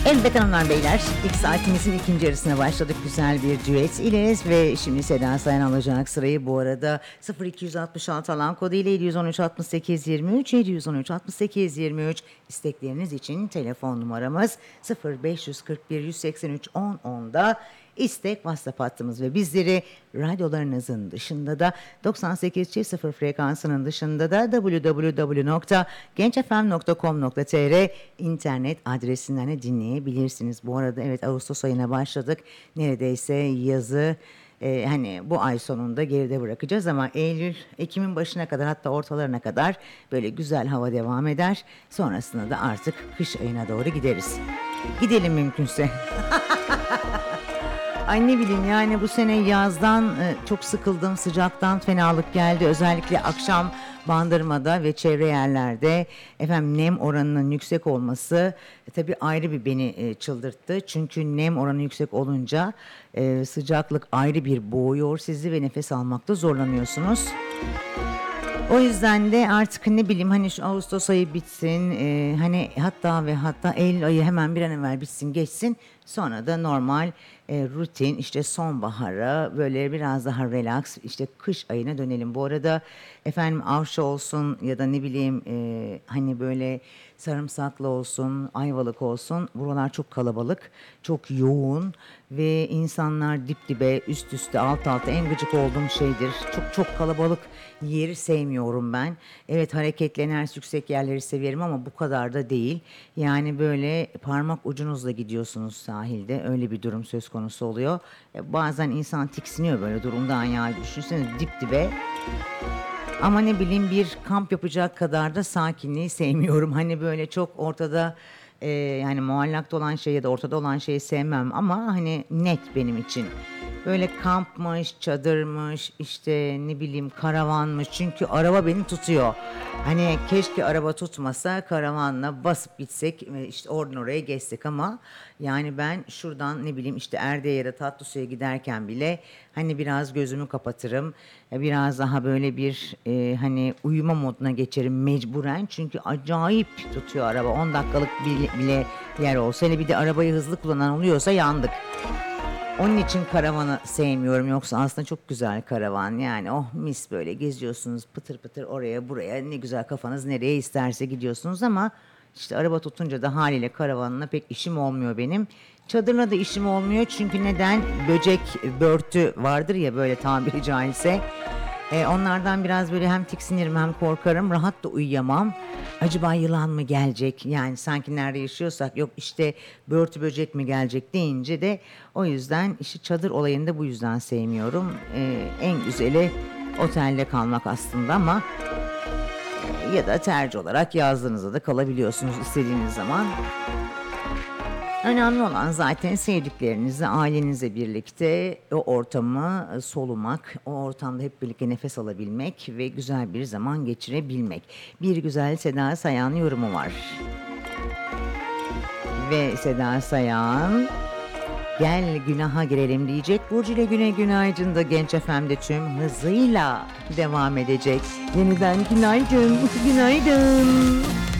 Elbette hanımlar beyler, ilk saatimizin ikinci yarısına başladık güzel bir düet ile ve şimdi Seda Sayan alacak sırayı. Bu arada 0266 alan kodu ile 713 68 23 713 68 23 istekleriniz için telefon numaramız 0541 183 10 10'da istek WhatsApp hattımız ve bizleri radyolarınızın dışında da 98.0 frekansının dışında da www.gençfm.com.tr internet adresinden de dinleyebilirsiniz. Bu arada evet, Ağustos ayına başladık. Neredeyse yazı hani bu ay sonunda geride bırakacağız ama Eylül, Ekim'in başına kadar, hatta ortalarına kadar böyle güzel hava devam eder. Sonrasında da artık kış ayına doğru gideriz. Gidelim mümkünse. Ay ne bileyim, yani bu sene yazdan çok sıkıldım, sıcaktan fenalık geldi. Özellikle akşam Bandırma'da ve çevre yerlerde efendim nem oranının yüksek olması tabii ayrı bir beni çıldırttı. Çünkü nem oranı yüksek olunca sıcaklık ayrı bir boğuyor sizi ve nefes almakta zorlanıyorsunuz. O yüzden de artık ne bileyim, hani şu Ağustos ayı bitsin, hani hatta Eylül ayı hemen bir an evvel bitsin geçsin, sonra da normal rutin işte sonbahara böyle biraz daha relax işte kış ayına dönelim. Bu arada efendim Avşa olsun ya da ne bileyim hani böyle Sarımsaklı olsun, Ayvalık olsun, buralar çok kalabalık, çok yoğun ve insanlar dip dibe, üst üste, alt alta. En gıcık olduğum şeydir. Çok kalabalık yeri sevmiyorum ben. Evet, hareketli, enerjisi yüksek yerleri severim ama bu kadar da değil. Yani böyle parmak ucunuzla gidiyorsunuz sahilde, öyle bir durum söz konusu oluyor. Bazen insan tiksiniyor böyle durumdan, yani düşünsenize dip dibe. Ama ne bileyim, bir kamp yapacak kadar da sakinliği sevmiyorum. Hani böyle çok ortada yani muallakta olan şey ya da ortada olan şeyi sevmem ama hani net benim için. Böyle kampmış, çadırmış, işte ne bileyim karavanmış. Çünkü araba beni tutuyor. Hani keşke araba tutmasa, karavanla basıp gitsek, işte oradan oraya geçsek ama yani ben şuradan ne bileyim işte Erde'ye ya da Tatlısu'ya giderken bile hani biraz gözümü kapatırım. Biraz daha böyle bir hani uyuma moduna geçerim mecburen. Çünkü acayip tutuyor araba. 10 dakikalık bile yer olsa, hele bir de arabayı hızlı kullanan oluyorsa yandık. Onun için karavanı sevmiyorum. Yoksa aslında çok güzel karavan. Yani oh mis, böyle geziyorsunuz pıtır pıtır oraya buraya, ne güzel, kafanız nereye isterse gidiyorsunuz ama işte araba tutunca da haliyle karavanla pek işim olmuyor benim. Çadırla da işim olmuyor çünkü neden? Böcek, börtü vardır ya böyle, tabiri caizse. Onlardan biraz böyle hem tiksinirim hem korkarım. Rahat da uyuyamam. Acaba yılan mı gelecek? Yani sanki nerede yaşıyorsak, yok işte börtü böcek mi gelecek deyince de o yüzden işte çadır olayını da bu yüzden sevmiyorum. En güzeli otelde kalmak aslında ama ya da tercih olarak yazdığınızda da kalabiliyorsunuz istediğiniz zaman. Önemli olan zaten sevdiklerinizle, ailenizle birlikte o ortamı solumak, o ortamda hep birlikte nefes alabilmek ve güzel bir zaman geçirebilmek. Bir güzel Seda Sayan yorumu var. Ve Seda Sayan, gel günaha girelim diyecek. Burcu ile Güne Günaydın da Genç FM'de tüm hızıyla devam edecek. Yeniden günaydın, günaydın.